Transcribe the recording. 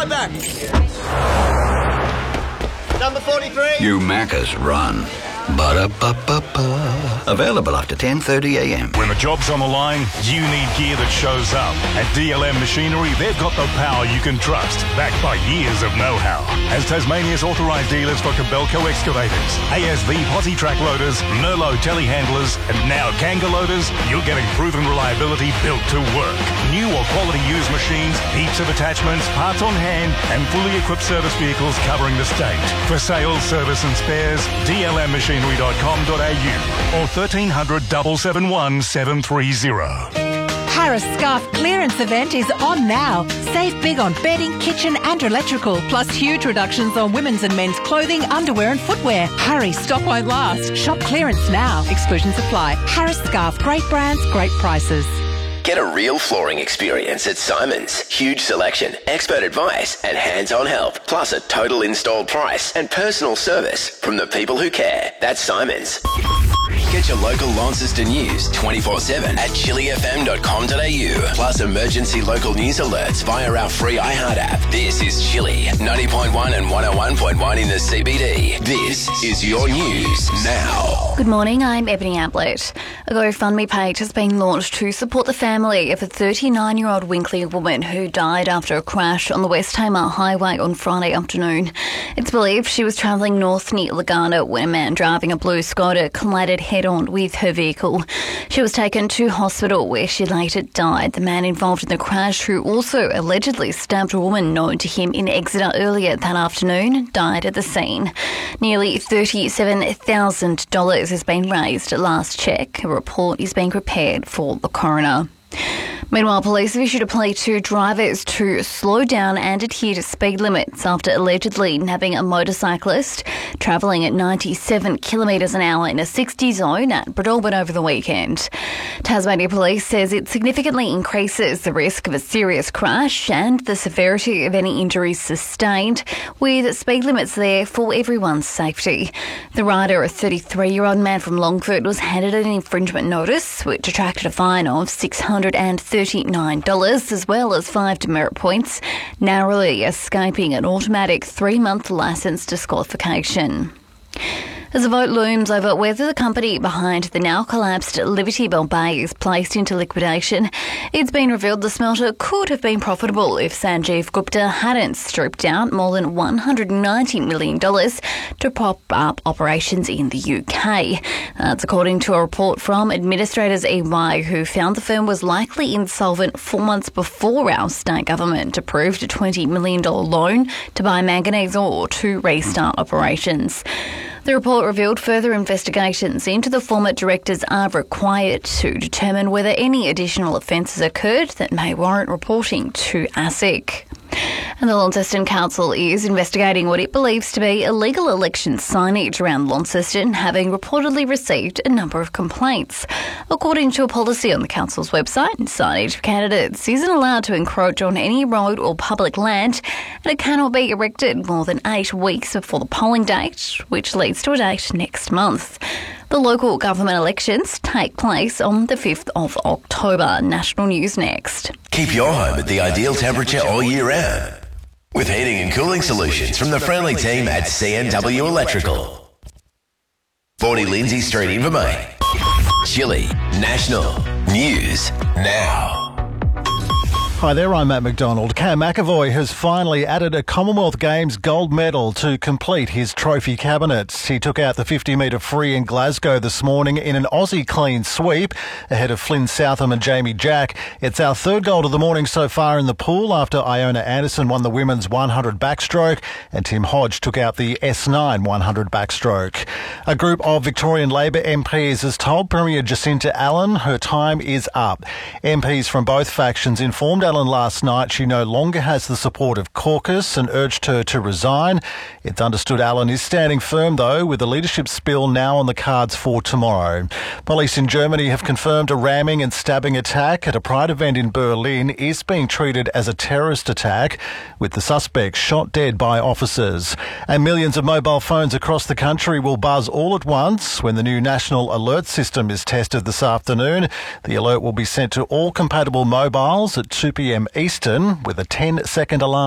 Right back. Number 43. You Maccas run. Ba-da-ba-ba-ba. Available after 10:30 a.m. When the job's on the line, you need gear that shows up. At DLM Machinery, they've got the power you can trust, backed by years of know-how. As Tasmania's authorised dealers for Kobelco excavators, ASV Posse track loaders, Merlot telehandlers, and now Kanga loaders, you're getting proven reliability built to work. New or quality used machines, heaps of attachments, parts on hand, and fully equipped service vehicles covering the state. For sales, service and spares, dlmmachinery.com.au or 1300 771 730. Harris Scarf clearance event is on now. Save big on bedding, kitchen and electrical, plus huge reductions on women's and men's clothing, underwear and footwear. Hurry, stock won't last. Shop clearance now. Exclusions apply. Harris Scarf, great brands, great prices. Get a real flooring experience at Simon's. Huge selection, expert advice and hands-on help, plus a total installed price and personal service from the people who care. That's Simon's. Get your local Launceston news 24/7 at chillyfm.com.au. Plus emergency local news alerts via our free iHeart app. This is Chilly 90.1 and 101.1 in the CBD. This is your news now. Good morning, I'm Ebony Ablett. A GoFundMe page has been launched to support the family of a 39-year-old Winkley woman who died after a crash on the West Tamar Highway on Friday afternoon. It's believed she was travelling north near Lagana when a man driving a blue Skoda collided head-on with her vehicle. She was taken to hospital where she later died. The man involved in the crash, who also allegedly stabbed a woman known to him in Exeter earlier that afternoon, died at the scene. Nearly $37,000 has been raised at last check. A report is being prepared for the coroner. Meanwhile, police have issued a plea to drivers to slow down and adhere to speed limits after allegedly nabbing a motorcyclist travelling at 97 kilometres an hour in a 60 zone at Bredorbit over the weekend. Tasmania Police says it significantly increases the risk of a serious crash and the severity of any injuries sustained, with speed limits there for everyone's safety. The rider, a 33-year-old man from Longford, was handed an infringement notice, which attracted a fine of $639 as well as 5 demerit points, narrowly escaping an automatic 3-month licence disqualification. As a vote looms over whether the company behind the now-collapsed Liberty Bell Bay is placed into liquidation, it's been revealed the smelter could have been profitable if Sanjeev Gupta hadn't stripped out more than $190 million to prop up operations in the UK. That's according to a report from administrators EY, who found the firm was likely insolvent 4 months before our state government approved a $20 million loan to buy manganese ore to restart operations. The report revealed further investigations into the former directors are required to determine whether any additional offences occurred that may warrant reporting to ASIC. And the Launceston Council is investigating what it believes to be illegal election signage around Launceston, having reportedly received a number of complaints. According to a policy on the council's website, signage for candidates isn't allowed to encroach on any road or public land, and it cannot be erected more than 8 weeks before the polling date, which leads to a date next month. The local government elections take place on the 5th of October. National News next. Keep your home at the ideal temperature all year round with heating and cooling solutions from the friendly team at CNW Electrical. 40 Lindsay Street, Invermain. Chilly National News now. Hi there, I'm Matt McDonald. Cam McAvoy has finally added a Commonwealth Games gold medal to complete his trophy cabinet. He took out the 50-metre free in Glasgow this morning in an Aussie clean sweep ahead of Flynn Southam and Jamie Jack. It's our third gold of the morning so far in the pool after Iona Anderson won the women's 100 backstroke and Tim Hodge took out the S9 100 backstroke. A group of Victorian Labor MPs has told Premier Jacinta Allen her time is up. MPs from both factions informed Allen last night she no longer has the support of caucus and urged her to resign. It's understood Allen is standing firm, though, with the leadership spill now on the cards for tomorrow. Police in Germany have confirmed a ramming and stabbing attack at a Pride event in Berlin is being treated as a terrorist attack, with the suspect shot dead by officers. And millions of mobile phones across the country will buzz all at once when the new National Alert System is tested this afternoon. The alert will be sent to all compatible mobiles at 2 p.m. Eastern with a 10-second alarm.